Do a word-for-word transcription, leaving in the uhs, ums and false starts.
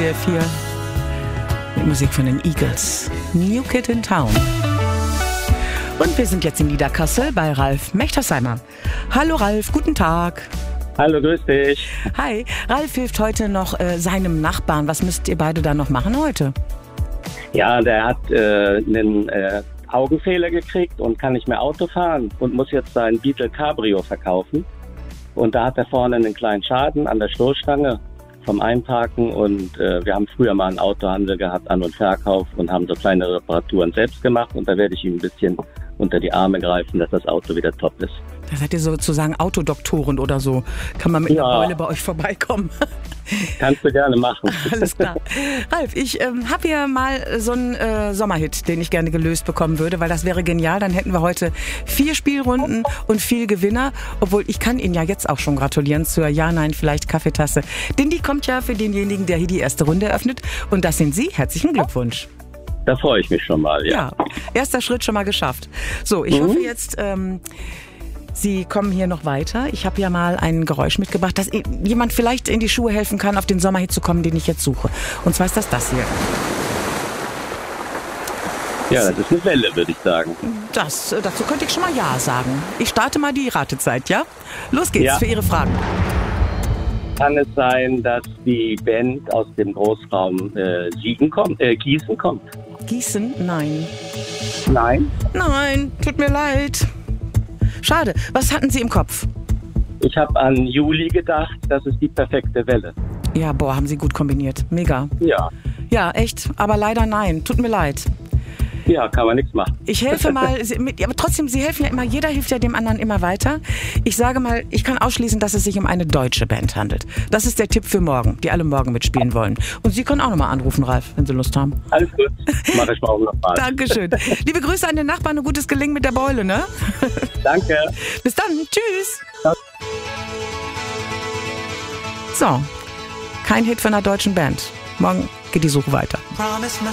D R vier mit Musik von den Eagles. New Kid in Town. Und wir sind jetzt in Niederkassel bei Ralf Mechtersheimer. Hallo Ralf, guten Tag. Hallo, grüß dich. Hi, Ralf hilft heute noch äh, seinem Nachbarn. Was müsst ihr beide da noch machen heute? Ja, der hat äh, einen äh, Augenfehler gekriegt und kann nicht mehr Auto fahren und muss jetzt sein Beetle Cabrio verkaufen. Und da hat er vorne einen kleinen Schaden an der Stoßstange vom Einparken und äh, wir haben früher mal einen Autohandel gehabt, An- und Verkauf, und haben so kleine Reparaturen selbst gemacht, und da werde ich ihm ein bisschen unter die Arme greifen, dass das Auto wieder top ist. Da seid ihr sozusagen Autodoktoren oder so. Kann man mit Ja. einer Beule bei euch vorbeikommen? Kannst du gerne machen. Alles klar. Ralf, ich ähm, habe hier mal so einen äh, Sommerhit, den ich gerne gelöst bekommen würde, weil das wäre genial. Dann hätten wir heute vier Spielrunden und viel Gewinner. Obwohl, ich kann Ihnen ja jetzt auch schon gratulieren zur Ja-Nein-Vielleicht-Kaffeetasse. Denn die kommt ja für denjenigen, der hier die erste Runde eröffnet. Und das sind Sie. Herzlichen Glückwunsch. Da freue ich mich schon mal, ja. Ja, erster Schritt schon mal geschafft. So, ich Mhm. hoffe jetzt, ähm, Sie kommen hier noch weiter. Ich habe ja mal ein Geräusch mitgebracht, dass jemand vielleicht in die Schuhe helfen kann, auf den Sommerhit zu kommen, den ich jetzt suche. Und zwar ist das das hier. Ja, das ist eine Welle, würde ich sagen. Das, äh, dazu könnte ich schon mal Ja sagen. Ich starte mal die Ratezeit, ja? Los geht's Ja. für Ihre Fragen. Kann es sein, dass die Band aus dem Großraum äh, Siegen kommt, äh, Gießen kommt? Gießen? Nein. Nein. Nein, tut mir leid. Schade. Was hatten Sie im Kopf? Ich habe an Juli gedacht, das ist die perfekte Welle. Ja, boah, haben Sie gut kombiniert. Mega. Ja, Ja, echt. Aber leider nein. Tut mir leid. ja, kann man nichts machen. Ich helfe mal, Sie- mit- aber trotzdem, Sie helfen ja immer, jeder hilft ja dem anderen immer weiter. Ich sage mal, ich kann ausschließen, dass es sich um eine deutsche Band handelt. Das ist der Tipp für morgen, die alle morgen mitspielen wollen. Und Sie können auch nochmal anrufen, Ralf, wenn Sie Lust haben. Alles gut, mache ich morgen nochmal. Dankeschön. Liebe Grüße an den Nachbarn und gutes Gelingen mit der Beule, ne? Danke. Bis dann, tschüss. Ja. So, kein Hit von einer deutschen Band. Morgen geht die Suche weiter. Promise